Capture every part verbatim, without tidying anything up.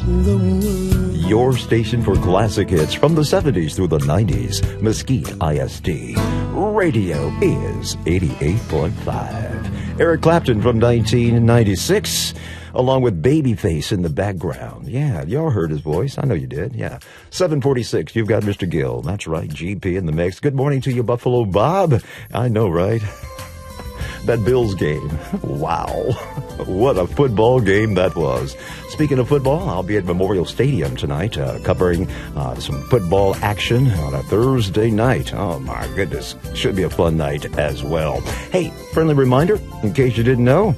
Your station for classic hits from the seventies through the nineties. Mesquite I S D. Radio is eighty-eight point five. Eric Clapton from nineteen ninety-six, along with Babyface in the background. Yeah, y'all heard his voice. I know you did. Yeah. seven forty-six, you've got Mister Gill. That's right, G P in the mix. Good morning to you, Buffalo Bob. I know, right? That Bills game. Wow. What a football game that was. Speaking of football, I'll be at Memorial Stadium tonight uh, covering uh, some football action on a Thursday night. Oh, my goodness. Should be a fun night as well. Hey, friendly reminder, in case you didn't know,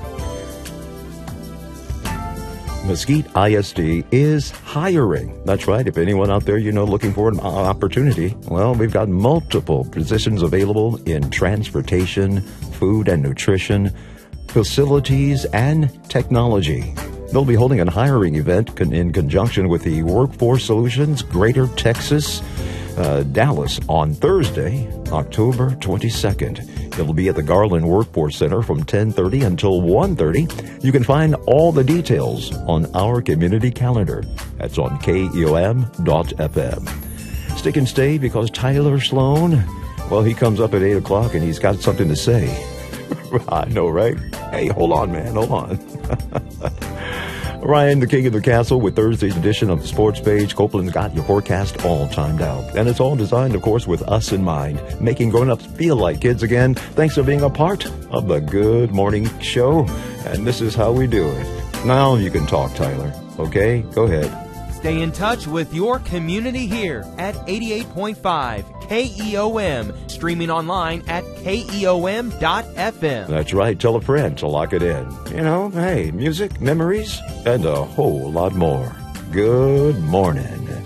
Mesquite I S D is hiring. That's right. If anyone out there, you know, looking for an opportunity, well, we've got multiple positions available in transportation, food and nutrition, facilities, and technology. They'll be holding a hiring event in conjunction with the Workforce Solutions Greater Texas, uh, Dallas on Thursday, October twenty-second. It'll be at the Garland Workforce Center from ten thirty until one thirty. You can find all the details on our community calendar. That's on K E O M dot F M. Stick and stay because Tyler Sloan, well, he comes up at eight o'clock and he's got something to say. I know, right? Hey, hold on, man. Hold on. Ryan, the king of the castle, with Thursday's edition of the Sports Page. Copeland's got your forecast all timed out. And it's all designed, of course, with us in mind, making grown-ups feel like kids again. Thanks for being a part of the Good Morning Show. And this is how we do it. Now you can talk, Tyler. Okay? Go ahead. Stay in touch with your community here at eighty-eight point five K E O M, streaming online at K E O M dot F M. That's right. Tell a friend to lock it in. You know, hey, music, memories, and a whole lot more. Good morning.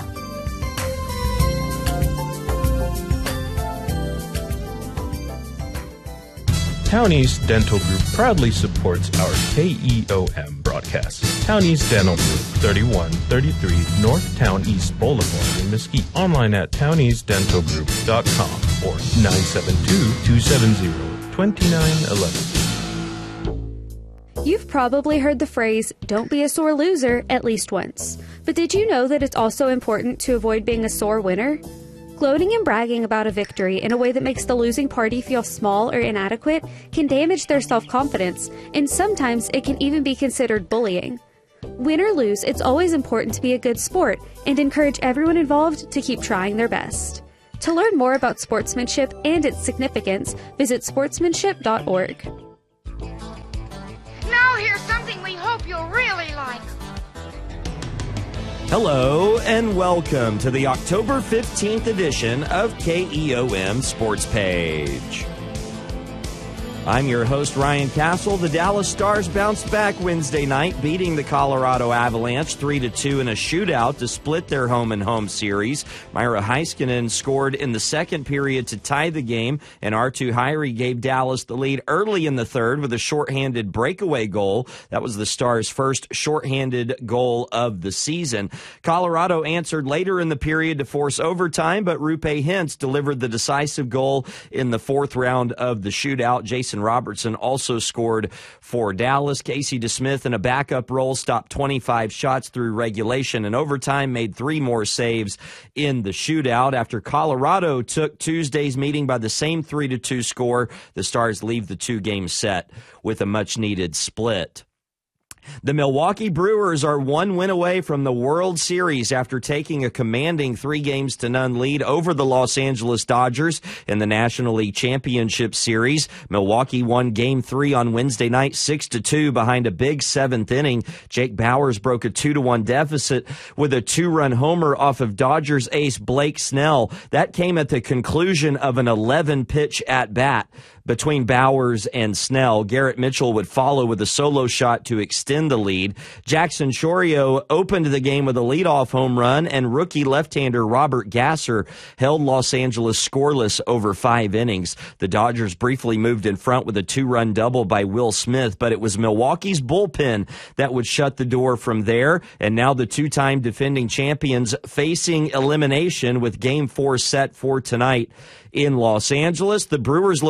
Townies Dental Group proudly supports our K E O M broadcast. Townies Dental Group, thirty-one thirty-three North Town East Boulevard in Mesquite. Online at townies dental group dot com or nine seven two, two seven zero, two nine one one. You've probably heard the phrase, don't be a sore loser, at least once. But did you know that it's also important to avoid being a sore winner? Gloating and bragging about a victory in a way that makes the losing party feel small or inadequate can damage their self-confidence, and sometimes it can even be considered bullying. Win or lose, it's always important to be a good sport and encourage everyone involved to keep trying their best. To learn more about sportsmanship and its significance, visit sportsmanship dot org. Now here's something we hope you'll really like. Hello and welcome to the October fifteenth edition of K E O M Sports Page. I'm your host, Ryan Castle. The Dallas Stars bounced back Wednesday night, beating the Colorado Avalanche three to two in a shootout to split their home-and-home series. Myra Heiskanen scored in the second period to tie the game, and Arttu Hairi gave Dallas the lead early in the third with a shorthanded breakaway goal. That was the Stars' first shorthanded goal of the season. Colorado answered later in the period to force overtime, but Roope Hintz delivered the decisive goal in the fourth round of the shootout. Jason Robertson also scored for Dallas. Casey DeSmith, in a backup role, stopped twenty-five shots through regulation and overtime, made three more saves in the shootout. After Colorado took Tuesday's meeting by the same three to two score, the Stars leave the two-game set with a much-needed split. The Milwaukee Brewers are one win away from the World Series after taking a commanding three games to none lead over the Los Angeles Dodgers in the National League Championship Series. Milwaukee won Game three on Wednesday night six to two behind a big seventh inning. Jake Bauers broke a two to one deficit with a two-run homer off of Dodgers ace Blake Snell. That came at the conclusion of an eleven-pitch at-bat between Bauers and Snell. Garrett Mitchell would follow with a solo shot to extend the lead. Jackson Chourio opened the game with a leadoff home run, and rookie left-hander Robert Gasser held Los Angeles scoreless over five innings. The Dodgers briefly moved in front with a two-run double by Will Smith, but it was Milwaukee's bullpen that would shut the door from there, and now the two-time defending champions facing elimination with Game four set for tonight in Los Angeles. The Brewers looking to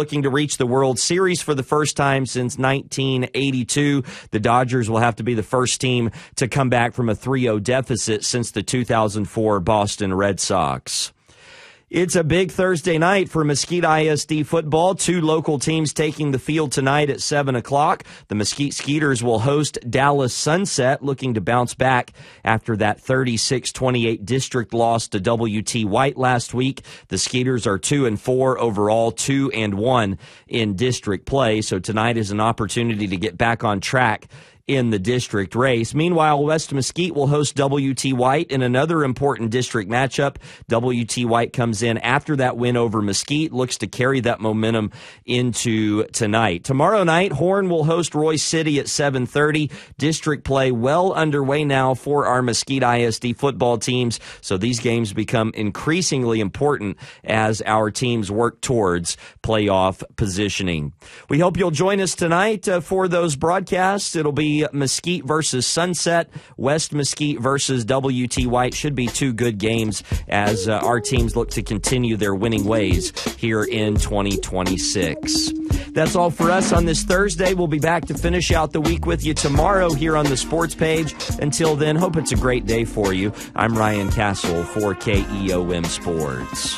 reach the World Series for the first time since nineteen eighty-two. The Dodgers will have to be the first team to come back from a three oh deficit since the two thousand four Boston Red Sox. It's a big Thursday night for Mesquite I S D football. Two local teams taking the field tonight at seven o'clock. The Mesquite Skeeters will host Dallas Sunset, looking to bounce back after that thirty-six twenty-eight district loss to W T White last week. The Skeeters are two and four overall, two and one in district play. So tonight is an opportunity to get back on track in the district race. Meanwhile, West Mesquite will host W T White in another important district matchup. W T White comes in after that win over Mesquite, looks to carry that momentum into tonight. Tomorrow night, Horn will host Royce City at seven thirty. District play well underway now for our Mesquite I S D football teams, so these games become increasingly important as our teams work towards playoff positioning. We hope you'll join us tonight uh, for those broadcasts. It'll be Mesquite versus Sunset, West Mesquite versus W T White. Should be two good games as uh, our teams look to continue their winning ways here in twenty twenty-six. That's all for us on this Thursday. We'll be back to finish out the week with you tomorrow here on the Sports Page. Until then, hope it's a great day for you. I'm Ryan Castle for K E O M Sports.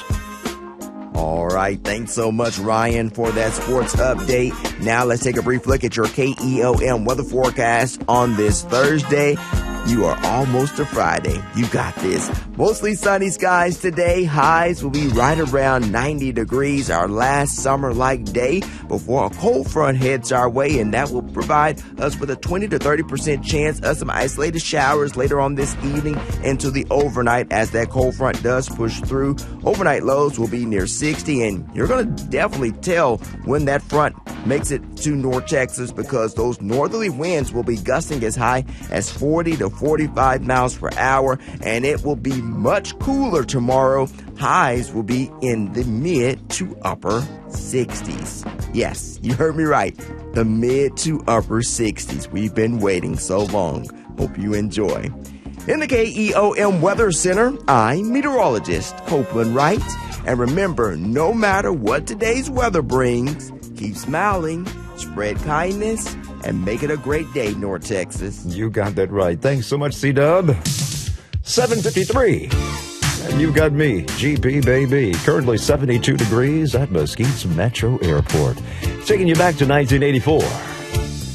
All right, thanks so much, Ryan, for that sports update. Now let's take a brief look at your K E O M weather forecast on this Thursday. You are almost to Friday. You got this. Mostly sunny skies today. Highs will be right around ninety degrees, our last summer-like day before a cold front heads our way, and that will provide us with a twenty to thirty percent chance of some isolated showers later on this evening into the overnight as that cold front does push through. Overnight lows will be near sixty, and you're going to definitely tell when that front makes it to North Texas because those northerly winds will be gusting as high as forty to forty-five miles per hour, and it will be much cooler tomorrow. Highs will be in the mid to upper sixties. Yes, you heard me right. The mid to upper sixties. We've been waiting so long. Hope you enjoy. In the K E O M Weather Center, I'm meteorologist Copeland Wright. And remember, no matter what today's weather brings, keep smiling, spread kindness, and make it a great day, North Texas. You got that right. Thanks so much, C-Dub. seven fifty-three. And you've got me, G P baby. Currently seventy-two degrees at Mesquite's Metro Airport. Taking you back to nineteen eighty-four.